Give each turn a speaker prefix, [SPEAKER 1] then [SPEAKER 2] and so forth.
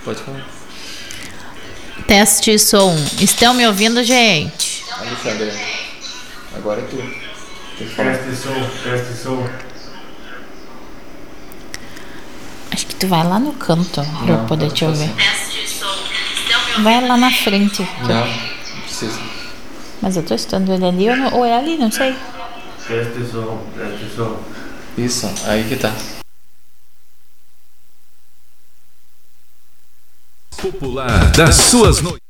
[SPEAKER 1] Pode falar.
[SPEAKER 2] Teste som. Estão me ouvindo, gente?
[SPEAKER 1] Alexandre, agora é tu.
[SPEAKER 3] Teste som.
[SPEAKER 2] Acho que tu vai lá no canto pra eu poder te ouvir.
[SPEAKER 1] Assim.
[SPEAKER 2] Vai lá na frente.
[SPEAKER 1] Não precisa.
[SPEAKER 2] Mas eu tô estudando ele ali ou é ali, não sei.
[SPEAKER 3] Teste som.
[SPEAKER 1] Isso, aí que tá.
[SPEAKER 4] Popular das suas noites.